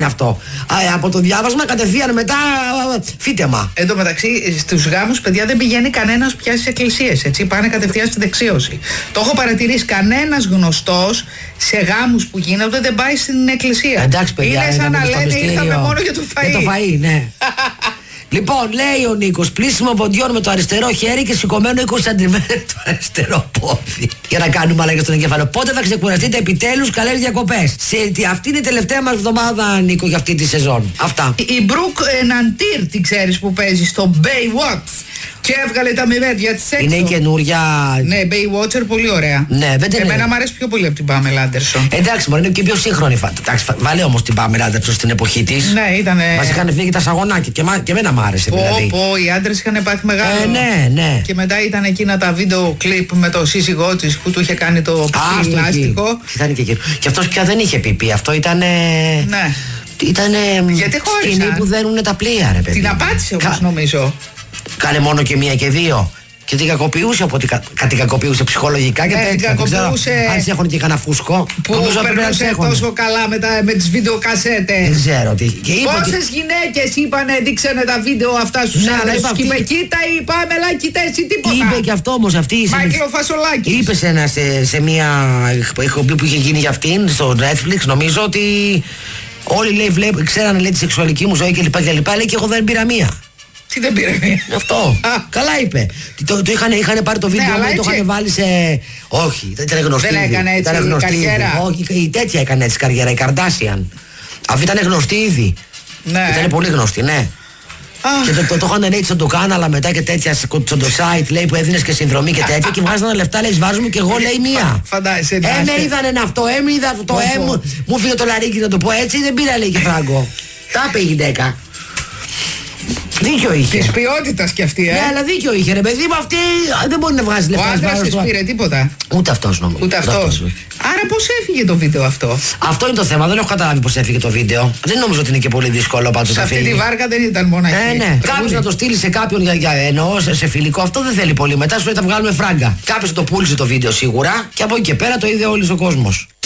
αυτό. Από το διάβασμα κατευθείαν μετά φύτεμα. Εν τω μεταξύ, στους γάμους, παιδιά, δεν πηγαίνει κανένας πια στις εκκλησίες. Έτσι, πάνε κατευθείαν στη δεξίωση. Το έχω παρατηρήσει. Κανένας γνωστός σε γάμους που γίνονται δεν πάει στην εκκλησία. Εντάξει, παιδιά, είναι σαν να λένε ήρθαμε μόνο για το φαΐ. Για το φαΐ, ναι. Λοιπόν, λέει ο Νίκος, πλήσιμο ποντιών με το αριστερό χέρι και σηκωμένο 20 σαντιμέντα το αριστερό πόδι. Για να κάνουμε αλλαγές στον εγκέφαλο. Πότε θα ξεκουραστείτε επιτέλους, καλές διακοπές. Αυτή είναι η τελευταία μας εβδομάδα, Νίκο, για αυτή τη σεζόν. Αυτά. Η Μπρουκ Ναντήρ, την ξέρεις που παίζει στο Baywatch. Και έβγαλε τα μηδέντια της έξω. Είναι η καινούρια. Ναι, Baywatcher, πολύ ωραία. Ναι, δεν την εμένα μου αρέσει πιο πολύ από την Pamela Anderson. Εντάξει, μπορεί είναι και πιο σύγχρονη. Βάλε όμως την Pamela Anderson στην εποχή της. Ναι, ήτανε. Μας είχαν φύγει τα σαγονάκια και εμένα μ' άρεσε δηλαδή. Οι άντρες είχαν πάθει μεγάλο. Ναι. Και μετά ήταν εκείνα τα βίντεο κλιπ με το σύζυγό της που του είχε κάνει το πλάστικο. Ήταν και εκείνο. Και αυτός πια δεν είχε πιπί. Αυτό ήταν. Ναι. Ήτανε γιατί χώρισαν. σκηνή που δένουνε τα πλοία, ρε παιδί. Την απάτησε όμως νομίζω. Κάνε μόνο και μία και δύο. Και την κακοποιούσε από την κακοποιούσε ψυχολογικά και τέτοια. Δεν ξέρω αν έχουν και κανένα φούσκο. Που περνούσε τόσο καλά με τις βιντεοκασέτες. Δεν ξέρω τι. Πόσες γυναίκες είπανε, δείξανε τα βίντεο αυτά στους άντρες τους. Και είπε, κοίτα η Πάμελα, κοίτα εσύ τίποτα. Είπε και αυτό όμως αυτή. Μάικλο Φασολάκης. Είπε σε μια εκπομπή που είχε γίνει για αυτήν στο Netflix, νομίζω ότι όλοι λέει, ξέρανε λέει τη σεξουαλική μου ζωή κλπ. Λέει και εγώ δεν πήρα μία. Τι δεν πήρε μία. Αυτό. Καλά είπε. Είχαν πάρει το βίντεο μου, το είχαν βάλει σε. Όχι, δεν ήταν γνωστή. Δεν έκανε έτσι καριέρα. Όχι, η τέτοια έκανε έτσι καριέρα, η Καρντάσιαν. Αυτή ήταν γνωστή ήδη. Ναι. Ήταν πολύ γνωστή, ναι. Και το είχαν έτσι στο κάναλα μετά και τέτοια στο site λέει που έδινε και συνδρομή και τέτοια και βγάζανε λεφτά, λέει βάζουμε και εγώ λέει μία. Φαντάζεσαι. Με είδανε αυτό, είδα αυτό, μου φύγε το λαρίκι να το πω έτσι, δεν πήρα λέει και φράγκο. Τα είπε η γυναίκα. Δίκιο είχε. Τη ποιότητα κι αυτή, Ναι, αλλά δίκιο είχε, ρε παιδί μου, αυτή δεν μπορεί να βγάζει λεφτά. Ο άντρας της πήρε τίποτα. Ούτε αυτός νομίζω. Ούτε αυτός. Άρα πώς έφυγε το βίντεο αυτό. Αυτό είναι το θέμα, δεν έχω καταλάβει πώς έφυγε το βίντεο. Δεν νομίζω ότι είναι και πολύ δύσκολο πάντως σε να φύγει. αυτή τη βάρκα δεν ήταν μοναχή. Ναι. Κάποιος να το στείλει σε κάποιον εννοώ σε φιλικό, αυτό δεν θέλει πολύ. Μετά σου λέει θα βγάλουμε φράγκα. Κάποιος το πούλησε το βίντεο σίγουρα και από εκεί και πέρα το είδε όλος ο κόσμος.